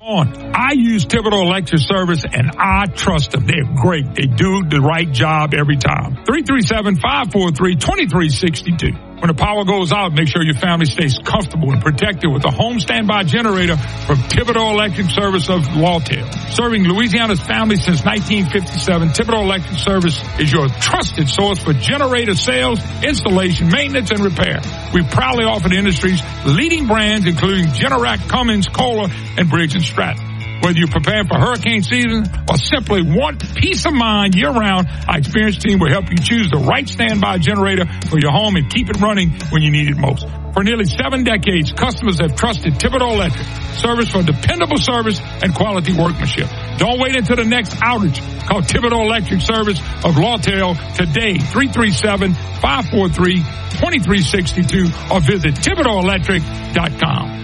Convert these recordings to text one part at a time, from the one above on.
I use Thibodeau Electric Service, and I trust them. They're great. They do the right job every time. 337-543-2362. When the power goes out, make sure your family stays comfortable and protected with a home standby generator from Thibodeau Electric Service of Lawtell. Serving Louisiana's families since 1957, Thibodeau Electric Service is your trusted source for generator sales, installation, maintenance, and repair. We proudly offer the industry's leading brands, including Generac, Cummins, Kohler, and Briggs & Stratton. Whether you're preparing for hurricane season or simply want peace of mind year-round, our experienced team will help you choose the right standby generator for your home and keep it running when you need it most. For nearly 7 decades, customers have trusted Thibodeau Electric Service for dependable service and quality workmanship. Don't wait until the next outage. Call Thibodeau Electric Service of Lawtell today, 337-543-2362, or visit ThibodeauElectric.com.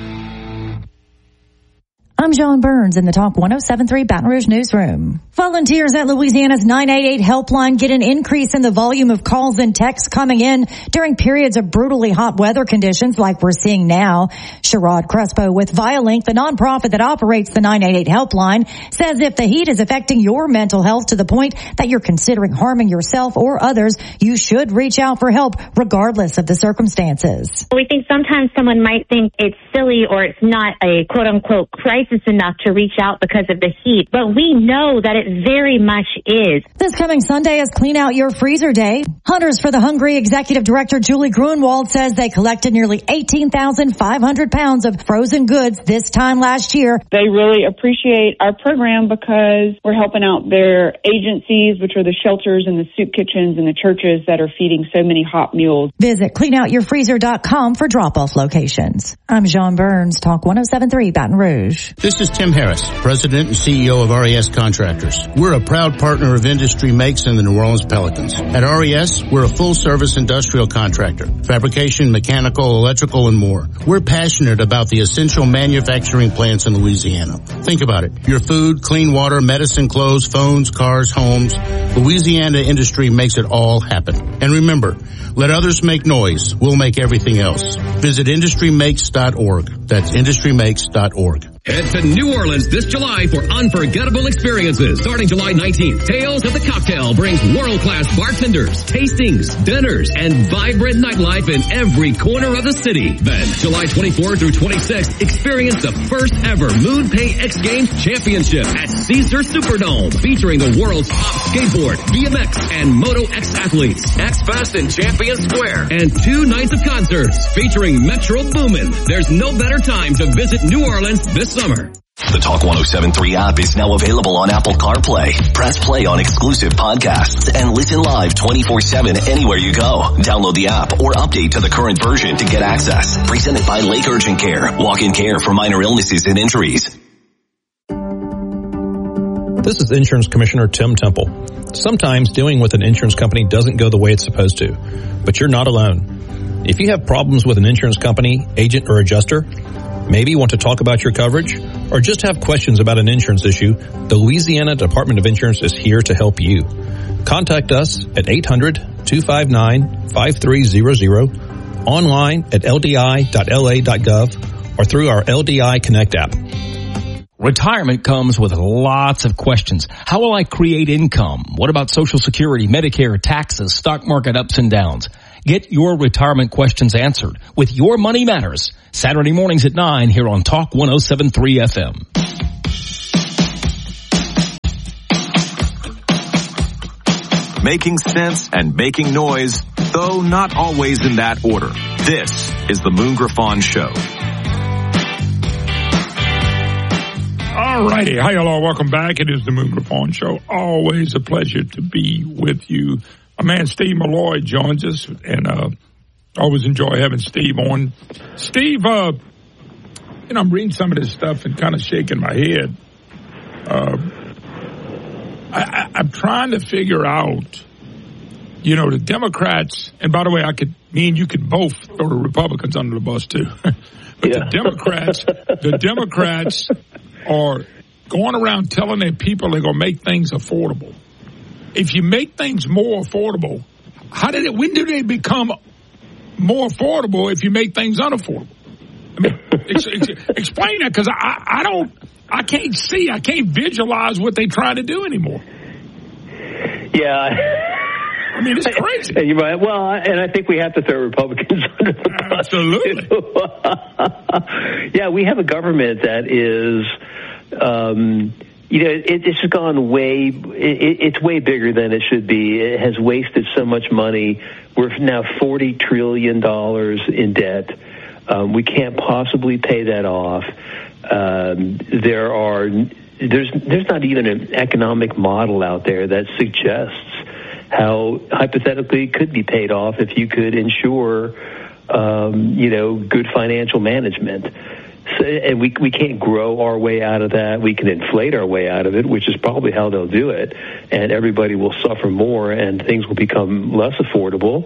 I'm John Burns in the Talk 107.3 Baton Rouge newsroom. Volunteers at Louisiana's 988 helpline get an increase in the volume of calls and texts coming in during periods of brutally hot weather conditions like we're seeing now. Sherrod Crespo with Violink, the nonprofit that operates the 988 helpline, says if the heat is affecting your mental health to the point that you're considering harming yourself or others, you should reach out for help regardless of the circumstances. We think sometimes someone might think it's silly or it's not a quote-unquote crisis enough to reach out because of the heat, but we know that it very much is. This coming Sunday is Clean Out Your Freezer Day. Hunters for the Hungry Executive Director Julie Grunwald says they collected nearly 18,500 pounds of frozen goods this time last year. They really appreciate our program because we're helping out their agencies, which are the shelters and the soup kitchens and the churches that are feeding so many hot meals. Visit cleanoutyourfreezer.com for drop-off locations. I'm John Burns, Talk 107.3 Baton Rouge. This is Tim Harris, President and CEO of RES Contractors. We're a proud partner of Industry Makes and the New Orleans Pelicans. At RES, we're a full-service industrial contractor, fabrication, mechanical, electrical, and more. We're passionate about the essential manufacturing plants in Louisiana. Think about it. Your food, clean water, medicine, clothes, phones, cars, homes. Louisiana Industry makes it all happen. And remember, let others make noise. We'll make everything else. Visit industrymakes.org. That's industrymakes.org. Head to New Orleans this July for unforgettable experiences. Starting July 19th, Tales of the Cocktail brings world-class bartenders, tastings, dinners, and vibrant nightlife in every corner of the city. Then, July 24th through 26th, experience the first ever MoonPay X Games Championship at Caesars Superdome, featuring the world's top skateboard, BMX, and Moto X athletes, X-Fest in Champion Square, and 2 nights of concerts featuring Metro Boomin. There's no better time to visit New Orleans this summer. The Talk 107.3 app is now available on Apple CarPlay. Press play on exclusive podcasts and listen live 24/7 anywhere you go. Download the app or update to the current version to get access. Presented by Lake Urgent Care. Walk-in care for minor illnesses and injuries. This is Insurance Commissioner Tim Temple. Sometimes dealing with an insurance company doesn't go the way it's supposed to, but you're not alone. If you have problems with an insurance company, agent, or adjuster, maybe want to talk about your coverage, or just have questions about an insurance issue, the Louisiana Department of Insurance is here to help you. Contact us at 800-259-5300, online at ldi.la.gov, or through our LDI Connect app. Retirement comes with lots of questions. How will I create income? What about Social Security, Medicare, taxes, stock market ups and downs? Get your retirement questions answered with Your Money Matters. Saturday mornings at 9 here on Talk 107.3 FM. Making sense and making noise, though not always in that order. This is the Moon Griffon Show. All righty. Hi, hello. Welcome back. It is the Moon Griffon Show. Always a pleasure to be with you. My man Steve Malloy joins us, and always enjoy having Steve on. Steve, I'm reading some of this stuff and kind of shaking my head. I'm trying to figure out, the Democrats, and by the way, me and you could both throw the Republicans under the bus too. But yeah. The Democrats are going around telling their people they're going to make things affordable. If you make things more affordable, when do they become more affordable if you make things unaffordable? I mean, explain that, because I I can't visualize what they're trying to do anymore. Yeah. I mean, it's crazy. You're right. Well, and I think we have to throw Republicans under the bus. Absolutely. Yeah, we have a government that is, it's gone it's way bigger than it should be. It has wasted so much money. We're now $40 trillion in debt. We can't possibly pay that off. There's not even an economic model out there that suggests how hypothetically it could be paid off if you could ensure, good financial management. So, and we can't grow our way out of that. We can inflate our way out of it, which is probably how they'll do it. And everybody will suffer more, and things will become less affordable.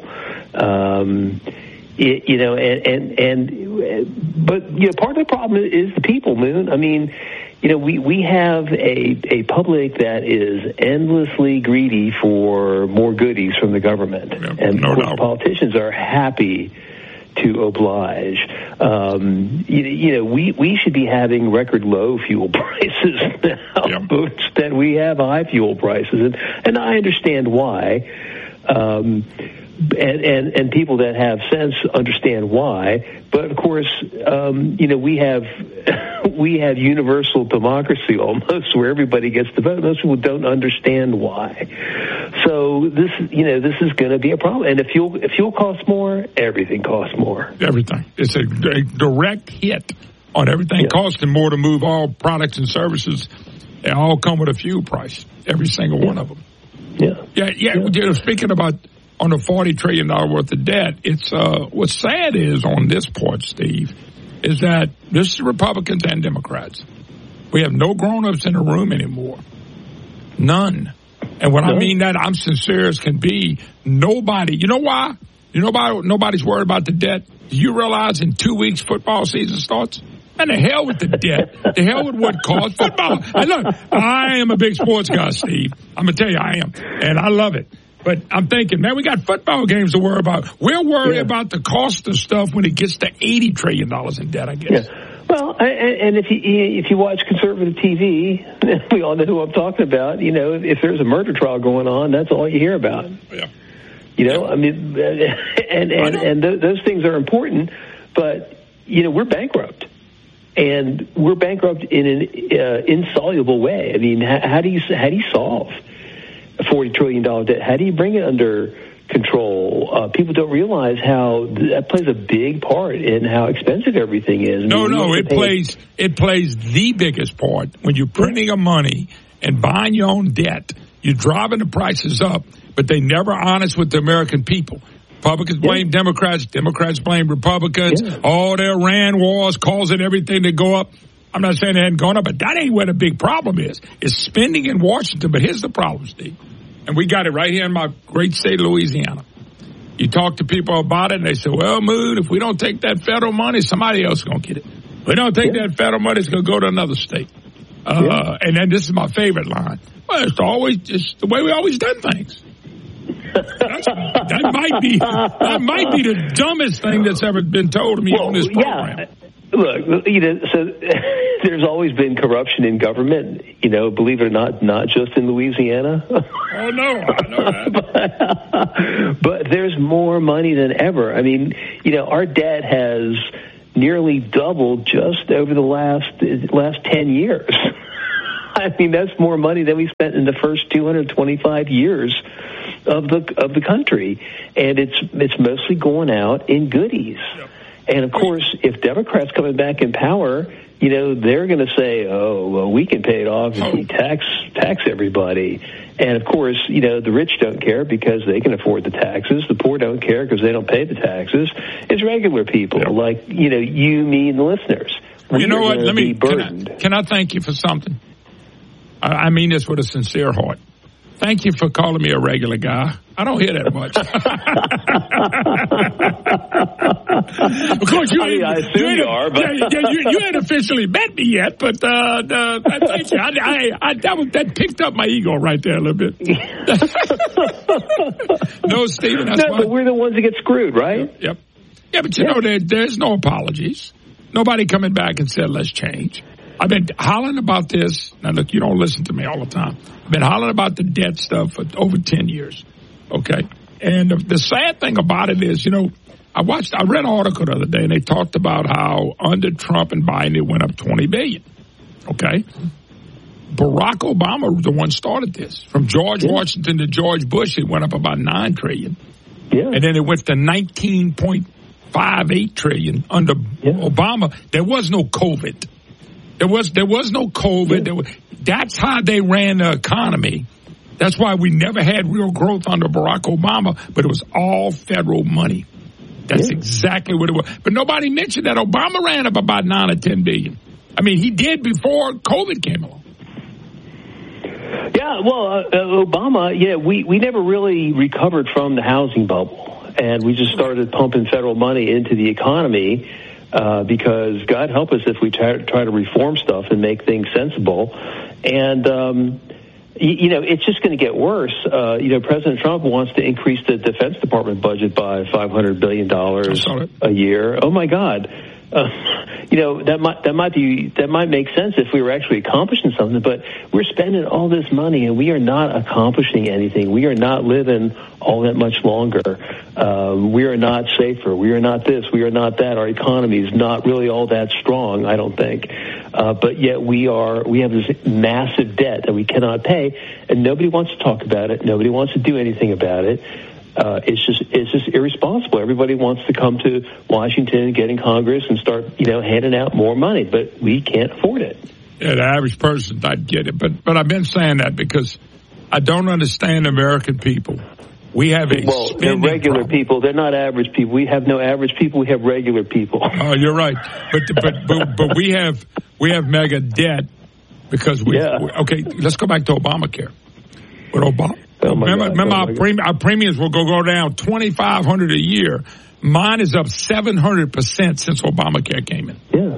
But part of the problem is the people, Moon. I mean, we have a public that is endlessly greedy for more goodies from the government, and of course, politicians are happy to oblige. We should be having record low fuel prices now, but instead we have high fuel prices, and I understand why. And people that have sense understand why, but of course, we have universal democracy almost, where everybody gets to vote. Most people don't understand why. So this is going to be a problem. And if fuel costs more, everything costs more. Everything. It's a direct hit on everything costing more to move all products and services. They all come with a fuel price. Every single one of them. Yeah. Speaking about on the $40 trillion worth of debt, it's what's sad is on this part, Steve, is that this is Republicans and Democrats. We have no grown-ups in the room anymore. None. And when I mean that, I'm sincere as can be. Nobody. You know why? Nobody's worried about the debt. Do you realize in 2 weeks football season starts? And the hell with the debt. The hell with what costs football. And look, I am a big sports guy, Steve. I'm going to tell you I am. And I love it. But I'm thinking, man, we got football games to worry about. We'll worry about the cost of stuff when it gets to $80 trillion in debt, I guess. Yeah. Well, and if you watch conservative TV, we all know who I'm talking about. If there's a murder trial going on, that's all you hear about. Yeah. I mean, and those things are important, but we're bankrupt. And we're bankrupt in an insoluble way. I mean, how do you solve a $40 trillion debt? How do you bring it under control? People don't realize how that plays a big part in how expensive everything is. It plays the biggest part when you're printing of money and buying your own debt. You're driving the prices up, but they never honest with the American people. Republicans blame Democrats. Democrats blame Republicans. All their Iran wars causing everything to go up. I'm not saying they hadn't gone up, but that ain't where the big problem is. It's spending in Washington. But here's the problem, Steve. And we got it right here in my great state of Louisiana. You talk to people about it, and they say, well, Moon, if we don't take that federal money, somebody else is going to get it. If we don't take that federal money, it's going to go to another state. And then this is my favorite line. Well, it's always just the way we always done things. That might be the dumbest thing that's ever been told to me on this program. Yeah. Look, so there's always been corruption in government, believe it or not just in Louisiana. Oh, no, I know that. But there's more money than ever. I mean, our debt has nearly doubled just over the last 10 years. I mean, that's more money than we spent in the first 225 years of the country, and it's mostly going out in goodies. Yep. And of course, if Democrats coming back in power, they're going to say, "Oh, well, we can pay it off if we tax everybody." And of course, the rich don't care because they can afford the taxes. The poor don't care because they don't pay the taxes. It's regular people like you, me, and the listeners. You know what? Can I thank you for something? I mean this with a sincere heart. Thank you for calling me a regular guy. I don't hear that much. Of course, you ain't officially met me yet, but thank you. That picked up my ego right there a little bit. No, Stephen, that's why. But we're the ones that get screwed, right? Yep. Yeah, but there's no apologies. Nobody coming back and said, let's change. I've been hollering about this. Now, look, you don't listen to me all the time. I've been hollering about the debt stuff for over 10 years. Okay? And the sad thing about it is, I read an article the other day, and they talked about how under Trump and Biden, it went up $20 billion. Okay? Barack Obama was the one started this. From George Washington to George Bush, it went up about $9 trillion. Yeah. And then it went to $19.58 trillion under Obama. There was no COVID. There was no COVID. Yeah. That's how they ran the economy. That's why we never had real growth under Barack Obama, but it was all federal money. That's exactly what it was. But nobody mentioned that Obama ran up about $9 or $10 billion. I mean, he did before COVID came along. Yeah, well, Obama, we never really recovered from the housing bubble, and we just started pumping federal money into the economy because God help us if we try to reform stuff and make things sensible. And, it's just going to get worse. President Trump wants to increase the Defense Department budget by $500 billion a year. Oh, my God. That might make sense if we were actually accomplishing something, but we're spending all this money and we are not accomplishing anything. We are not living all that much longer. We are not safer. We are not this. We are not that. Our economy is not really all that strong, I don't think. But yet we have this massive debt that we cannot pay, and nobody wants to talk about it. Nobody wants to do anything about it. It's just irresponsible. Everybody wants to come to Washington, get in Congress, and start, handing out more money, but we can't afford it. Yeah, the average person might get it, but I've been saying that because I don't understand American people. We have a they're regular problem. People. They're not average people. We have no average people. We have regular people. Oh, you're right. But we have mega debt because okay, let's go back to Obamacare. With Obama. Remember our premiums will go down $2,500 a year. Mine is up 700% since Obamacare came in. Yeah,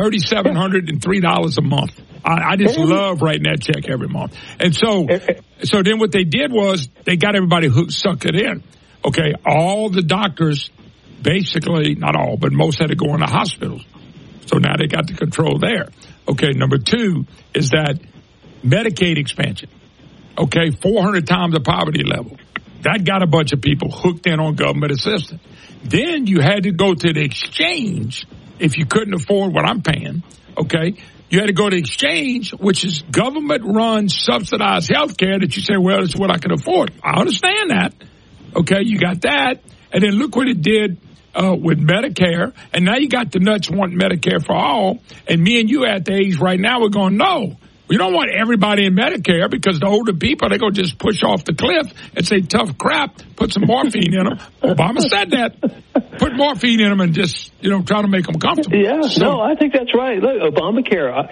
$3,703 a month. I just love writing that check every month. And so then what they did was they got everybody sucked it in. Okay, all the doctors, basically not all, but most had to go into hospitals. So now they got the control there. Okay, number two is that Medicaid expansion. Okay, 400 times the poverty level. That got a bunch of people hooked in on government assistance. Then you had to go to the exchange if you couldn't afford what I'm paying. Okay, you had to go to exchange, which is government-run, subsidized health care that you say, well, it's what I can afford. I understand that. Okay, you got that. And then look what it did with Medicare. And now you got the nuts wanting Medicare for all. And me and you at the age right now, we're going, no. We don't want everybody in Medicare because the older people, they're going to just push off the cliff and say, tough crap, put some morphine in them. Obama said that. Put morphine in them and just, try to make them comfortable. Yeah, no, I think that's right. Look, Obamacare,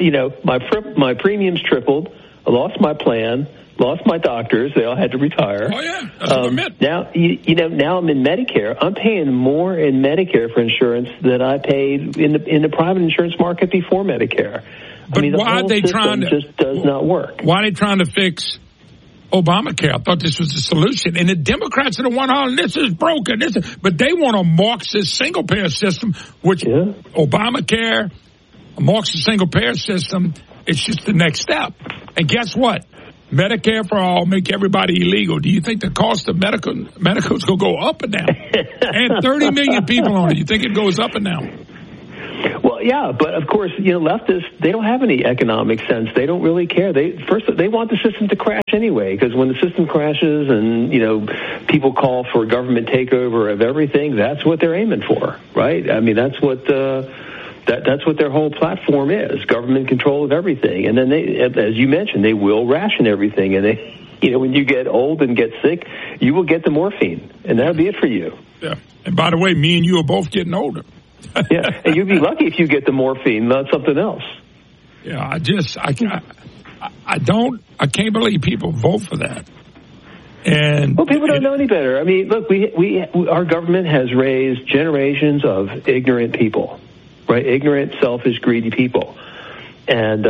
my premiums tripled. I lost my plan, lost my doctors. They all had to retire. Oh, yeah. That's what I meant. Now, now I'm in Medicare. I'm paying more in Medicare for insurance than I paid in the private insurance market before Medicare. But why are they trying to? Just does not work. Why are they trying to fix Obamacare? I thought this was the solution. And the Democrats are the one, this is broken. But they want a Marxist single-payer system, which Obamacare, a Marxist single-payer system, it's just the next step. And guess what? Medicare for all, make everybody illegal. Do you think the cost of medical is going to go up and down? And 30 million people on it. You think it goes up and down? Well, yeah, but of course, leftists, they don't have any economic sense. They don't really care. They want the system to crash anyway, because when the system crashes and, people call for a government takeover of everything, that's what they're aiming for, right? I mean, that's what that's what their whole platform is, government control of everything. And then they, as you mentioned, they will ration everything. And they, when you get old and get sick, you will get the morphine, and that'll be it for you. Yeah. And by the way, me and you are both getting older. Yeah, and you'd be lucky if you get the morphine, not something else. Yeah, I can't believe people vote for that. And people don't know any better. I mean, look, our government has raised generations of ignorant people, right? Ignorant, selfish, greedy people, and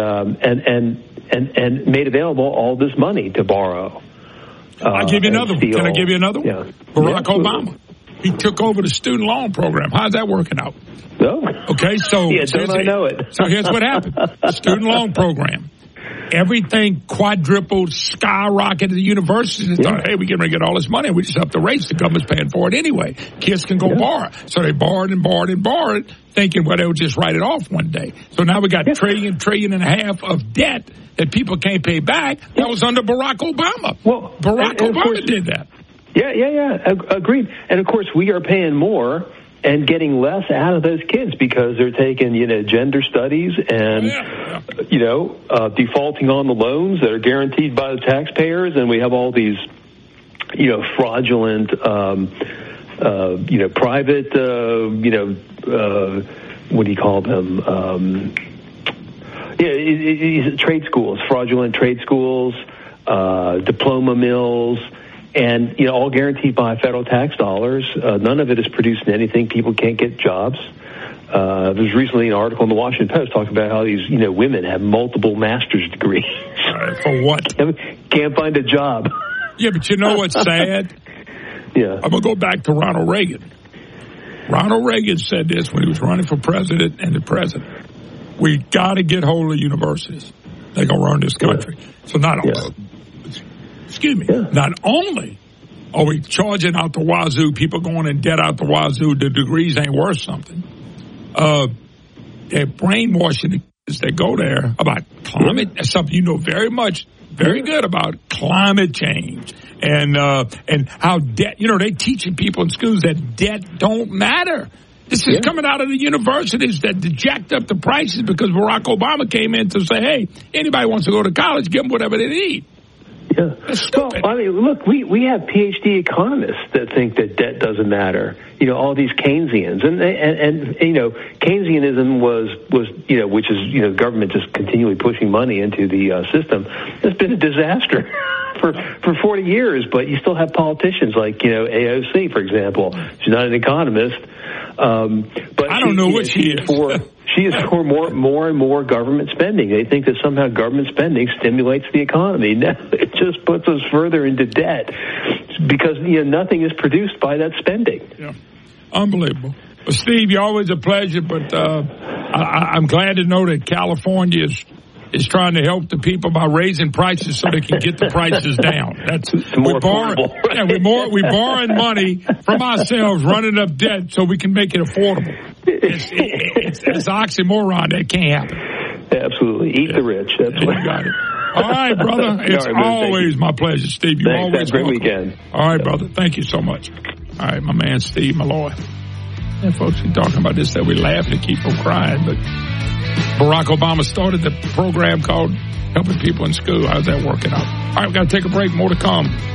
made available all this money to borrow. I'll give you another one. Can I give you another one? Yeah. Barack Obama. He took over the student loan program. How's that working out? No. Okay, so yeah, don't I know it? So here's what happened: student loan program. Everything quadrupled, skyrocketed. The universities thought, hey, we can get all this money. We just up the rates. The government's paying for it anyway. Kids can go borrow. So they borrowed and borrowed and borrowed, thinking, well, they would just write it off one day. So now we got trillion and a half of debt that people can't pay back. That was under Barack Obama. Well, Barack Obama did that. Yeah. Agreed. And, of course, we are paying more and getting less out of those kids because they're taking, gender studies and, defaulting on the loans that are guaranteed by the taxpayers. And we have all these, fraudulent, private, what do you call them? Trade schools, fraudulent trade schools, diploma mills. And, all guaranteed by federal tax dollars. None of it is producing anything. People can't get jobs. There was recently an article in the Washington Post talking about how these, women have multiple master's degrees. For what? Can't find a job. Yeah, but you know what's sad? Yeah. I'm going to go back to Ronald Reagan. Ronald Reagan said this when he was running for president and the president. We got to get hold of universities. They're going to run this country. Yeah. So not only... Not only are we charging out the wazoo, people going in debt out the wazoo, the degrees ain't worth something. They're brainwashing the kids that go there about climate. That's something you know very good about climate change and how debt. They teaching people in schools that debt don't matter. This is coming out of the universities that jacked up the prices because Barack Obama came in to say, hey, anybody wants to go to college, give them whatever they need. Yeah. Well, I mean, look, we have PhD economists that think that debt doesn't matter. All these Keynesians and Keynesianism was which is government just continually pushing money into the system. It's been a disaster for 40 years. But you still have politicians like AOC, for example. She's not an economist, but I don't know what she is. She is for more and more government spending. They think that somehow government spending stimulates the economy. Now it just puts us further into debt because nothing is produced by that spending. Yeah, unbelievable. Well, Steve, you're always a pleasure. But I'm glad to know that California is trying to help the people by raising prices so they can get the prices down. We're borrowing money from ourselves, running up debt so we can make it affordable. It's oxymoron. That can't happen. Absolutely. Eat the rich. That's what you got it. All right, brother. It's always my pleasure, Steve. You always have a great weekend. All right, brother. Thank you so much. All right, my man Steve Malloy. And folks, we're talking about this that we laugh to keep from crying, but Barack Obama started the program called Helping People in School. How's that working out? All right, we've got to take a break. More to come.